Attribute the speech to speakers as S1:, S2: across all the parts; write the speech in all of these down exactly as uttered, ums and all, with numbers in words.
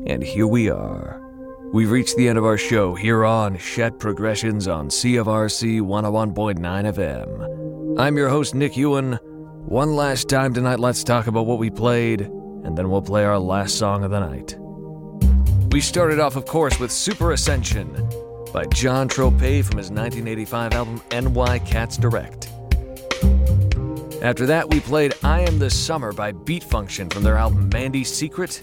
S1: And here we are. We've reached the end of our show here on Shed Progressions on C F R C one oh one point nine F M. I'm your host, Nick Ewan. One last time tonight, let's talk about what we played, and then we'll play our last song of the night. We started off, of course, with Super Ascension by John Tropez from his nineteen eighty-five album N Y Cats Direct. After that, we played I Am the Summer by Beat Function from their album Mandy's Secret.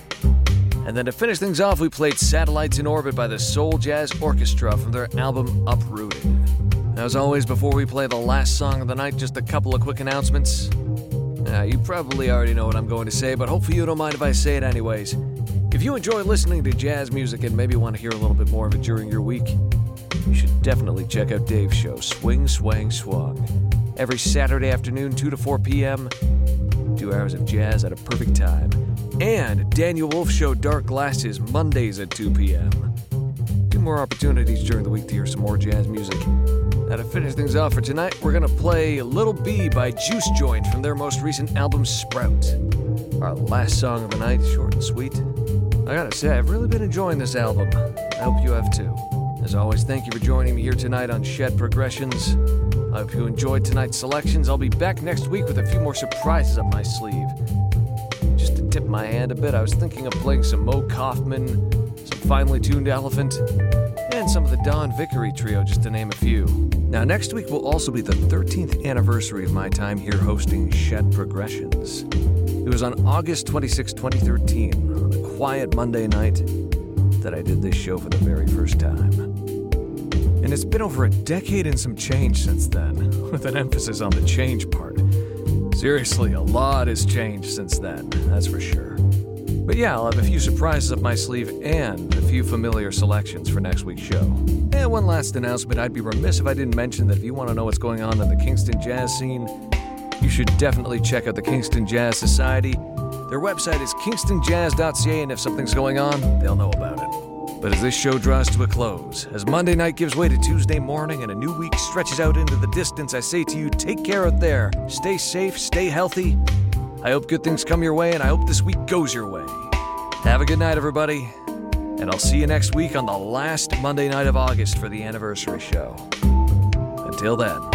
S1: And then to finish things off, we played Satellites in Orbit by the Soul Jazz Orchestra from their album Uprooted. As always, before we play the last song of the night, just a couple of quick announcements. Uh, you probably already know what I'm going to say, but hopefully you don't mind if I say it anyways. If you enjoy listening to jazz music and maybe want to hear a little bit more of it during your week, you should definitely check out Dave's show, Swing, Swang, Swung. Every Saturday afternoon, two to four p.m., two hours of jazz at a perfect time. And Daniel Wolf's show, Dark Glasses, Mondays at two p.m. Two more opportunities during the week to hear some more jazz music. Now to finish things off for tonight, we're going to play Little B by Juice Joint from their most recent album, Sprout. Our last song of the night, short and sweet. I gotta say, I've really been enjoying this album. I hope you have too. As always, thank you for joining me here tonight on Shed Progressions. I hope you enjoyed tonight's selections. I'll be back next week with a few more surprises up my sleeve. Just to tip my hand a bit, I was thinking of playing some Mo Kaufman, some Finely Tuned Elephant, and some of the Don Vickery Trio, just to name a few. Now, next week will also be the thirteenth anniversary of my time here hosting Shed Progressions. It was on August twenty-sixth, twenty thirteen, on a quiet Monday night, that I did this show for the very first time. And it's been over a decade and some change since then, with an emphasis on the change part. Seriously, a lot has changed since then, that's for sure. But yeah, I'll have a few surprises up my sleeve and a few familiar selections for next week's show. And one last announcement, I'd be remiss if I didn't mention that if you want to know what's going on in the Kingston jazz scene, you should definitely check out the Kingston Jazz Society. Their website is kingston jazz dot c a, and if something's going on, they'll know about it. But as this show draws to a close, as Monday night gives way to Tuesday morning and a new week stretches out into the distance, I say to you, take care out there. Stay safe, stay healthy. I hope good things come your way, and I hope this week goes your way. Have a good night, everybody, and I'll see you next week on the last Monday night of August for the anniversary show. Until then.